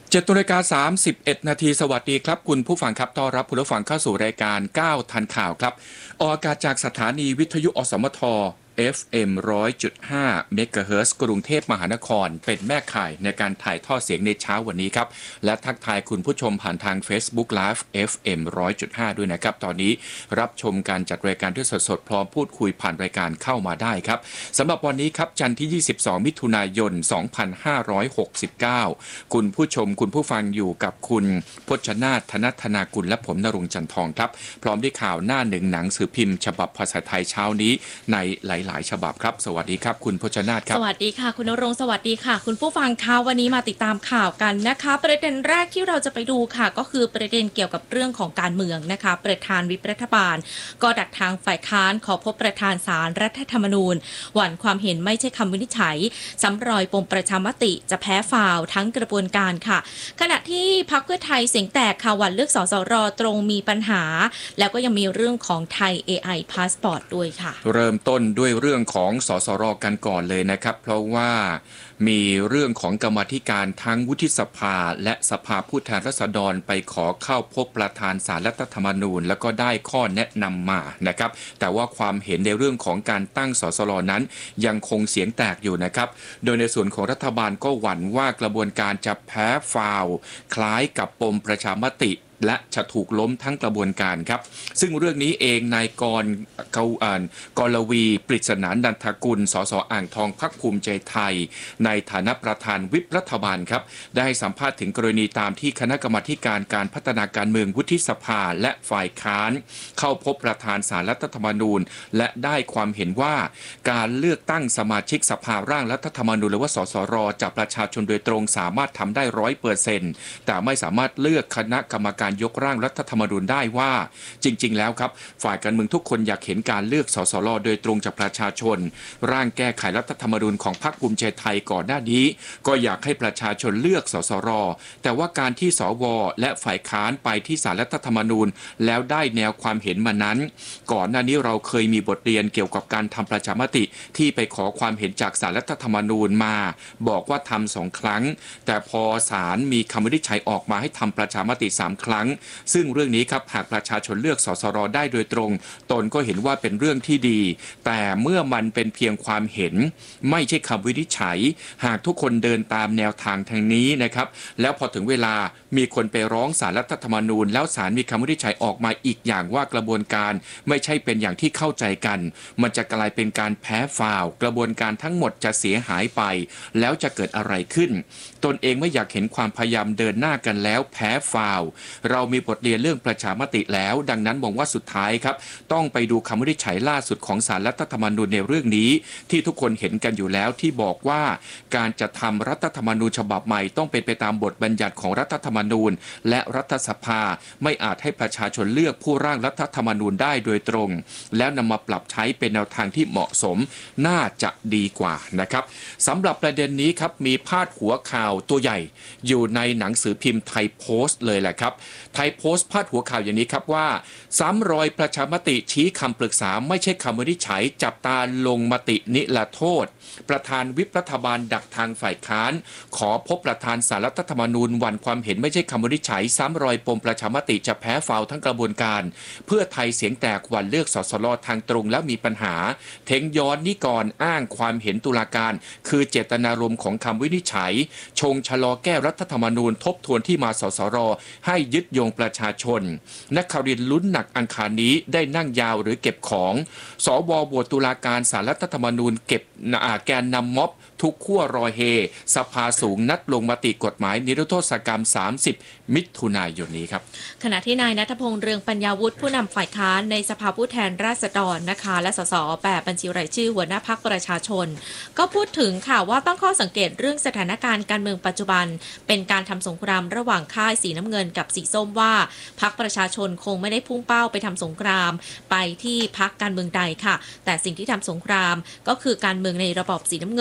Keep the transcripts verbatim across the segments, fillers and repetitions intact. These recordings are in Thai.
เจ็ดนาฬิกาสามสิบเอ็ดนาทีสวัสดีครับคุณผู้ฟังครับต้อนรับคุณผู้ฟังเข้าสู่รายการเก้าทันข่าวครับออกอากาศจากสถานีวิทยุอสมท เอฟ เอ็ม หนึ่งร้อยจุดห้า เมกะเฮิรตซ์กรุงเทพมหานครเป็นแม่ข่ายในการถ่ายทอดเสียงในเช้าวันนี้ครับและทักทายคุณผู้ชมผ่านทาง Facebook Live เอฟ เอ็ม หนึ่งร้อยจุดห้า ด้วยนะครับตอนนี้รับชมการจัดรายการที่สดๆพร้อมพูดคุยผ่านรายการเข้ามาได้ครับสำหรับวันนี้ครับจันทร์ที่ยี่สิบสองมิถุนายนสองพันห้าร้อยหกสิบเก้าคุณผู้ชมคุณผู้ฟังอยู่กับคุณพจนาถ ธนธนากุลและผมณรงค์จันทองครับพร้อมด้วยข่าวหน้าหนึ่งหนังสือพิมพ์ฉบับภาษาไทยเช้านี้ในหลายๆฉบับครับสวัสดีครับคุณพจนาถครับสวัสดีค่ะคุณณรงค์สวัสดีค่ะคุณผู้ฟังคะวันนี้มาติดตามข่าวกันนะคะประเด็นแรกที่เราจะไปดูค่ะก็คือประเด็นเกี่ยวกับเรื่องของการเมืองนะคะประธานวิปรัฐบาลก็ดักทางฝ่ายค้านขอพบประธานศาลรัฐธรรมนูญหวั่นความเห็นไม่ใช่คำวินิจฉัยซ้ำรอยปมประชามติจะแพ้ฝ่าวทั้งกระบวนการค่ะขณะที่พรรคเพื่อไทยเสียงแตกข่าวหวั่นเลือกสสรตรงมีปัญหาแล้วก็ยังมีเรื่องของไทย เอ ไอ Passport ด้วยค่ะเริ่มต้นด้วยเรื่องของสสรกันก่อนเลยนะครับเพราะว่ามีเรื่องของกรรมาธิการทั้งวุฒิสภาและสภาผู้แทนราษฎรไปขอเข้าพบประธานศาลรัฐธรรมนูญแล้วก็ได้ข้อแนะนำมานะครับแต่ว่าความเห็นในเรื่องของการตั้งสสรนั้นยังคงเสียงแตกอยู่นะครับโดยในส่วนของรัฐบาลก็หวั่นว่ากระบวนการจะแพ้ฟาวคล้ายกับปมประชามติและจะถูกล้มทั้งกระบวนการครับซึ่งเรื่องนี้เองนายกรเกาอ่านกรวีปริศนานันทกุลสสอ่างทองพรรคภูมิใจไทยในฐานะประธานวิปรัฐบาลครับได้ให้สัมภาษณ์ถึงกรณีตามที่คณะกรรมาการการพัฒนาการเมืองวุฒิสภาและฝ่ายค้านเข้าพบประธานศาลรัฐธรรมนูญและได้ความเห็นว่าการเลือกตั้งสมาชิกสภาร่างรัฐธรรมนูญหรือว่าสสรจากประชาชนโดยตรงสามารถทำได้ร้อยเปอร์เซ็นต์แต่ไม่สามารถเลือกคณะกรรมการยกร่างรัฐธรรมนูญได้ว่าจริงๆแล้วครับฝ่ายการเมืองทุกคนอยากเห็นการเลือกสสรโดยตรงจากประชาชนร่างแก้ไขรัฐธรรมนูญของพรรคภูมิใจไทยก่อนหน้านี้ก็อยากให้ประชาชนเลือกสสรแต่ว่าการที่สวและฝ่ายค้านไปที่ศาลรัฐธรรมนูญแล้วได้แนวความเห็นมานั้นก่อนหน้านี้เราเคยมีบทเรียนเกี่ยวกับการทำประชามติที่ไปขอความเห็นจากศาลรัฐธรรมนูญมาบอกว่าทำสองครั้งแต่พอศาลมีคำวินิจฉัยออกมาให้ทำประชามติสามครั้งซึ่งเรื่องนี้ครับหากประชาชนเลือกสสรได้โดยตรงตนก็เห็นว่าเป็นเรื่องที่ดีแต่เมื่อมันเป็นเพียงความเห็นไม่ใช่คำวินิจฉัยหากทุกคนเดินตามแนวทางทางนี้นะครับแล้วพอถึงเวลามีคนไปร้องศาลรัฐธรรมนูญแล้วศาลมีคำวินิจฉัยออกมาอีกอย่างว่ากระบวนการไม่ใช่เป็นอย่างที่เข้าใจกันมันจะกลายเป็นการแพ้ฟาวกระบวนการทั้งหมดจะเสียหายไปแล้วจะเกิดอะไรขึ้นตนเองไม่อยากเห็นความพยายามเดินหน้ากันแล้วแพ้ฟาวเรามีบทเรียนเรื่องประชามติแล้วดังนั้นมองว่าสุดท้ายครับต้องไปดูคำวินิจฉัยล่าสุดของศาลรัฐธรรมนูญในเรื่องนี้ที่ทุกคนเห็นกันอยู่แล้วที่บอกว่าการจะทำรัฐธรรมนูญฉบับใหม่ต้องเป็นไปตามบทบัญญัติของรัฐธรรมนูญและรัฐสภาไม่อาจให้ประชาชนเลือกผู้ร่างรัฐธรรมนูญได้โดยตรงแล้วนำมาปรับใช้เป็นแนวทางที่เหมาะสมน่าจะดีกว่านะครับสำหรับประเด็นนี้ครับมีพาดหัวข่าวตัวใหญ่อยู่ในหนังสือพิมพ์ไทยโพสต์เลยแหละครับไทยโพสต์พาดหัวข่าวอย่างนี้ครับว่าซ้ำรอยประชามติชี้คำปรึกษาไม่ใช่คำวินิจฉัยจับตาลงมตินิรโทษประธานวิปรัฐบาลดักทางฝ่ายค้านขอพบประธานศาลรัฐธรรมนูญวันความเห็นไม่ใช่คำวินิจฉัยซ้ำรอยปมประชามติจะแพ้ฟาวทั้งกระบวนการเพื่อไทยเสียงแตกวันเลือกสสรทางตรงแล้วมีปัญหาเทงย้อนนิกรอ้างความเห็นตุลาการคือเจตนารมณ์ของคำวินิจฉัยชงชะลอแก้รัฐธรรมนูญทบทวนที่มาสสรให้ยึดโยงประชาชนนักข่าวดินลุ้นหนักอังคารนี้ได้นั่งยาวหรือเก็บของสวโหวตตุลาการศาลรัฐธรรมนูญเก็บแกนนำม็อบทุกขั้วรอเฮสภาสูงนัดลงมติกฎหมายนิรโทษกรรมสามสิบมิถุนายนนี้ครับขณะที่นายณัฐพงษ์เรืองปัญญาวุฒิผู้นำฝ่ายค้านในสภาผู้แทนราษฎรนะคะและสสแบบบัญชีรายชื่อหัวหน้าพรรคประชาชนก็พูดถึงค่ะว่าตั้งข้อสังเกตเรื่องสถานการณ์การเมืองปัจจุบันเป็นการทำสงครามระหว่างค่ายสีน้ำเงินกับสีส้มว่าพรรคประชาชนคงไม่ได้พุ่งเป้าไปทำสงครามไปที่พรรคการเมืองใดค่ะแต่สิ่งที่ทำสงครามก็คือการเมืองในระบอบสีน้ำเงิน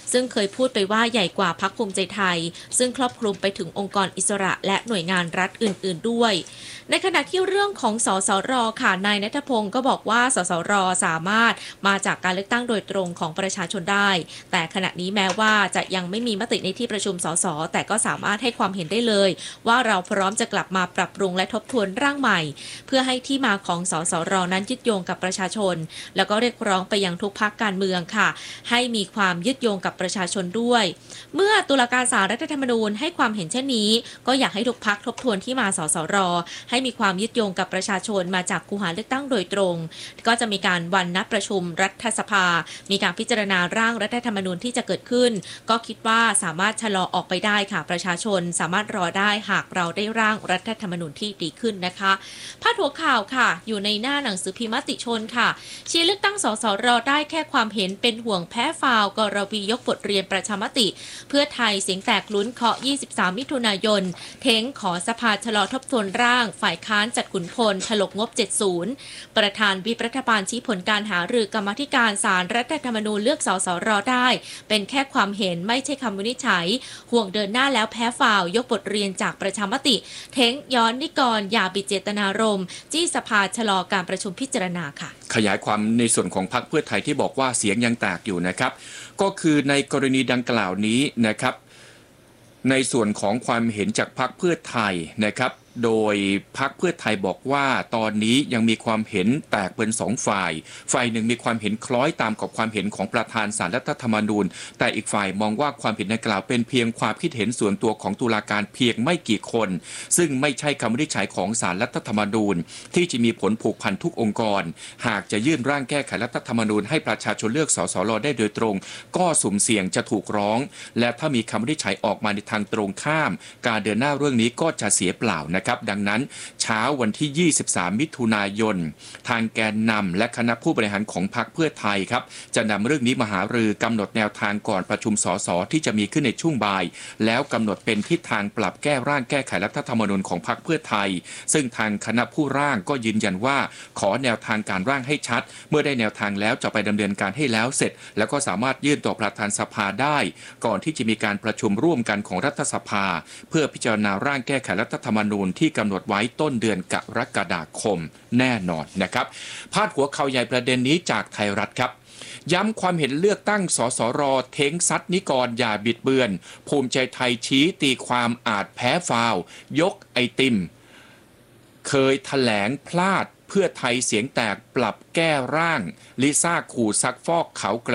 ซึ่งเคยพูดไปว่าใหญ่กว่าพรรคภูมิใจไทยซึ่งครอบคลุมไปถึงองค์กรอิสระและหน่วยงานรัฐอื่นๆด้วยในขณะที่เรื่องของสสรค่ะนายณัฐพงศ์ก็บอกว่าสสรสามารถมาจากการเลือกตั้งโดยตรงของประชาชนได้แต่ขณะนี้แม้ว่าจะยังไม่มีมติในที่ประชุมสสแต่ก็สามารถให้ความเห็นได้เลยว่าเราพร้อมจะกลับมาปรับปรุงและทบทวนร่างใหม่เพื่อให้ที่มาของสสรนั้นยึดโยงกับประชาชนแล้วก็เรียกร้องไปยังทุกพรรคการเมืองค่ะให้มีความยึดโยงกับประชาชนด้วยเมื่อตุลาการศาลรัฐธรรมนูญให้ความเห็นเช่นนี้ก็อยากให้ทุกพรรคทบทวนที่มาสสรให้มีความยึดโยงกับประชาชนมาจากคูหาเลือกตั้งโดยตรงก็จะมีการวันนัดประชุมรัฐสภามีการพิจารณาร่างรัฐธรรมนูญที่จะเกิดขึ้นก็คิดว่าสามารถชะลอออกไปได้ค่ะประชาชนสามารถรอได้หากเราได้ร่างรัฐธรรมนูญที่ดีขึ้นนะคะพาดหัวข่าวค่ะอยู่ในหน้าหนังสือพิมพ์มติชนค่ะชี้เลือกตั้งสสรได้แค่ความเห็นเป็นห่วงแพ้ฟาวกรวียกบทเรียนประชามติเพื่อไทยเสียงแตกลุ้นเคาะยี่สิบสามมิถุนายนเท้งขอสภาชะลอทบทวนร่างฝ่ายค้านจัดขุนพลถลกงบเจ็ดสิบประธานวิปรัฐบาลชี้ผลการหารือกรรมาธิการศาลรัฐธรรมนูญเลือกสสรได้เป็นแค่ความเห็นไม่ใช่คำวินิจฉัยห่วงเดินหน้าแล้วแพ้ฟาวยกบทเรียนจากประชามติเท้งย้อนนิกรอย่าบิดเจตนารมณ์จี้สภาชะลอการประชุมพิจารณาค่ะขยายความในส่วนของพรรคเพื่อไทยที่บอกว่าเสียงยังแตกอยู่นะครับก็คือในกรณีดังกล่าวนี้นะครับในส่วนของความเห็นจากพรรคเพื่อไทยนะครับโดยพรรคเพื่อไทยบอกว่าตอนนี้ยังมีความเห็นแตกเป็นสองฝ่ายฝ่ายหนึ่งมีความเห็นคล้อยตามกับความเห็นของประธานศาลรัฐธรรมนูญแต่อีกฝ่ายมองว่าความเห็นดังกล่าวเป็นเพียงความคิดเห็นส่วนตัวของตุลาการเพียงไม่กี่คนซึ่งไม่ใช่คำวินิจฉัยของศาลรัฐธรรมนูญที่จะมีผลผูกพันทุกองค์กรหากจะยื่นร่างแก้ไขรัฐธรรมนูญให้ประชาชนเลือกสสรได้โดยตรงก็สุ่มเสี่ยงจะถูกร้องและถ้ามีคำวินิจฉัยออกมาในทางตรงข้ามการเดินหน้าเรื่องนี้ก็จะเสียเปล่านะครับดังนั้นเช้าวันที่ยี่สิบสามมิถุนายนทางแกนนำและคณะผู้บริหารของพรรคเพื่อไทยครับจะนำเรื่องนี้มาหารือกำหนดแนวทางก่อนประชุมสสที่จะมีขึ้นในช่วงบ่ายแล้วกำหนดเป็นทิศทางปรับแก้ร่างแก้ไขรัฐธรรมนูญของพรรคเพื่อไทยซึ่งทางคณะผู้ร่างก็ยืนยันว่าขอแนวทางการร่างให้ชัดเมื่อได้แนวทางแล้วจะไปดำเนินการให้แล้วเสร็จแล้วก็สามารถยื่นต่อประธานสภาได้ก่อนที่จะมีการประชุมร่วมกันของรัฐสภาเพื่อพิจารณาร่างแก้ไขรัฐธรรมนูญที่กำหนดไว้ต้นเดือนกรกฎาคมแน่นอนนะครับพาดหัวข่าวใหญ่ประเด็นนี้จากไทยรัฐครับย้ำความเห็นเลือกตั้งสสรเท้งซัดนิกรอย่าบิดเบือนภูมิใจไทยชี้ตีความอาจแพ้ฟาวยกไอติมเคยแถลงพลาดเพื่อไทยเสียงแตกปรับแก้ร่างลิซ่าขู่ซักฟอกเขา